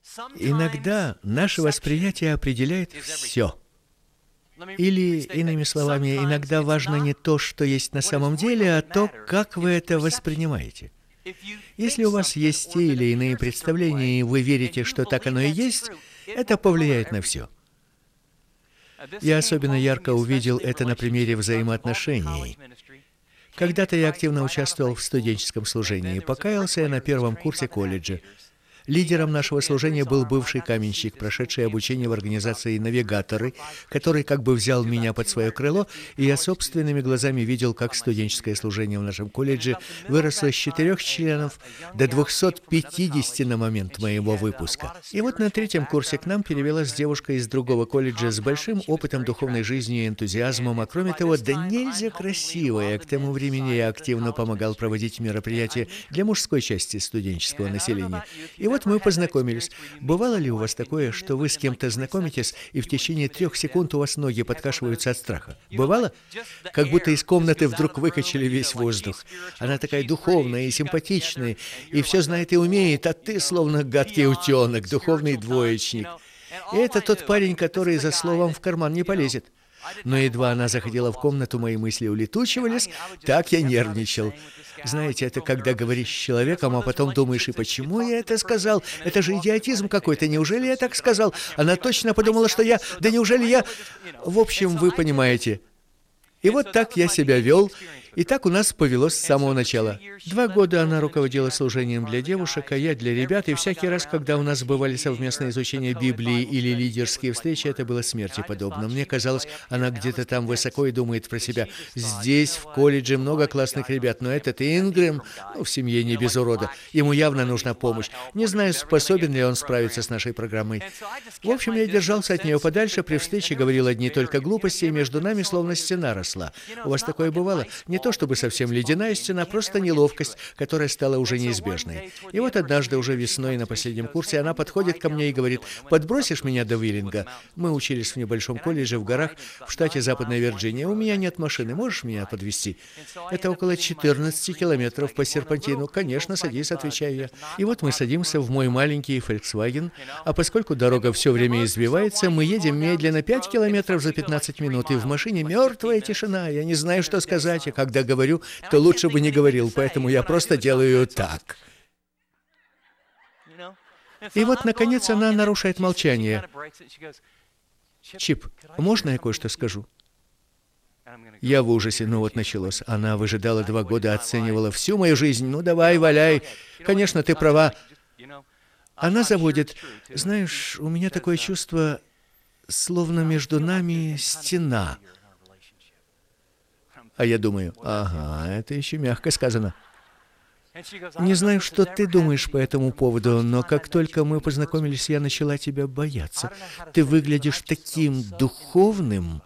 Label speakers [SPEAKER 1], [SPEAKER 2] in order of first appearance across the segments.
[SPEAKER 1] Иногда наше восприятие определяет все. Или, иными словами, иногда важно не то, что есть на самом деле, а то, как вы это воспринимаете. Если у вас есть те или иные представления, и вы верите, что так оно и есть, это повлияет на все. Я особенно ярко увидел это на примере взаимоотношений. Когда-то я активно участвовал в студенческом служении. Покаялся я на первом курсе колледжа. Лидером нашего служения был бывший каменщик, прошедший обучение в организации «Навигаторы», который как бы взял меня под свое крыло, и я собственными глазами видел, как студенческое служение в нашем колледже выросло с 4 членов до 250 на момент моего выпуска. И вот на третьем курсе к нам перевелась девушка из другого колледжа с большим опытом духовной жизни и энтузиазмом, а кроме того, да нельзя красивая. К тому времени я активно помогал проводить мероприятия для мужской части студенческого населения. И вот мы познакомились. Бывало ли у вас такое, что вы с кем-то знакомитесь, и в течение 3 секунд у вас ноги подкашиваются от страха? Бывало? Как будто из комнаты вдруг выкачали весь воздух. Она такая духовная и симпатичная, и все знает и умеет, а ты словно гадкий утенок, духовный двоечник. И это тот парень, который за словом в карман не полезет. Но едва она заходила в комнату, мои мысли улетучивались, так я нервничал. Знаете, это когда говоришь с человеком, а потом думаешь, и почему я это сказал? Это же идиотизм какой-то, неужели я так сказал? Она точно подумала, что я... Да неужели я... В общем, вы понимаете. И вот так я себя вел, и так у нас повелось с самого начала. 2 года она руководила служением для девушек, а я для ребят, и всякий раз, когда у нас бывали совместные изучения Библии или лидерские встречи, это было смерти подобно. Мне казалось, она где-то там высоко и думает про себя. Здесь, в колледже, много классных ребят, но этот Ингрэм, в семье не без урода. Ему явно нужна помощь. Не знаю, способен ли он справиться с нашей программой. В общем, я держался от нее подальше, при встрече говорил одни только глупости, и между нами словно стена росла. У вас такое бывало? Не то чтобы совсем ледяная стена, просто неловкость, которая стала уже неизбежной. И вот однажды, уже весной на последнем курсе, она подходит ко мне и говорит: «Подбросишь меня до Уиллинга? Мы учились в небольшом колледже в горах в штате Западная Вирджиния. У меня нет машины, можешь меня подвезти?» Это около 14 километров по серпантину. «Конечно, садись», отвечаю я. И вот мы садимся в мой маленький Volkswagen, а поскольку дорога все время извивается, мы едем медленно 5 километров за 15 минут, и в машине мертвая тишина. Я не знаю, что сказать, а когда говорю, то лучше бы не говорил, поэтому я просто делаю так. И вот, наконец, она нарушает молчание. «Чип, можно я кое-что скажу?» Я в ужасе, ну вот началось. Она выжидала 2 года, оценивала всю мою жизнь. «Ну давай, валяй. Конечно, ты права». Она заводит. «Знаешь, у меня такое чувство, словно между нами стена». А я думаю, ага, это еще мягко сказано. «Не знаю, что ты думаешь по этому поводу, но как только мы познакомились, я начала тебя бояться. Ты выглядишь таким духовным».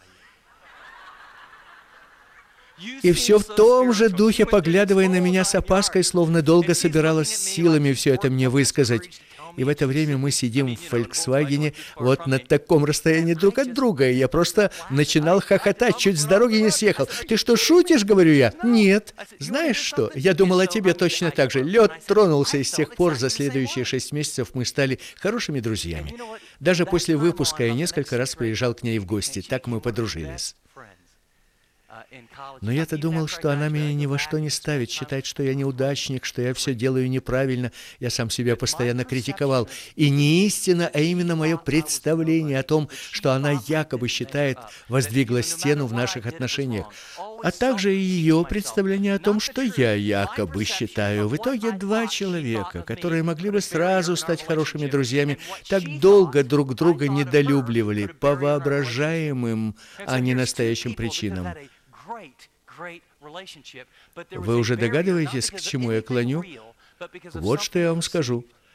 [SPEAKER 1] И все в том же духе, поглядывая на меня с опаской, словно долго собиралась силами все это мне высказать. И в это время мы сидим в «Фольксвагене» вот на таком расстоянии друг от друга, и я просто начинал хохотать, чуть с дороги не съехал. «Ты что, шутишь?» — говорю я. «Нет». «Знаешь что? Я думал о тебе точно так же». Лед тронулся, и с тех пор за следующие 6 месяцев мы стали хорошими друзьями. Даже после выпуска я несколько раз приезжал к ней в гости, так мы подружились. Но я-то думал, что она меня ни во что не ставит, считает, что я неудачник, что я все делаю неправильно. Я сам себя постоянно критиковал. И не истина, а именно мое представление о том, что она якобы считает, воздвигла стену в наших отношениях. А также и ее представление о том, что я якобы считаю. В итоге 2 человека, которые могли бы сразу стать хорошими друзьями, так долго друг друга недолюбливали по воображаемым, а не настоящим причинам. Вы уже догадываетесь, к чему я клоню? Вот что я вам скажу.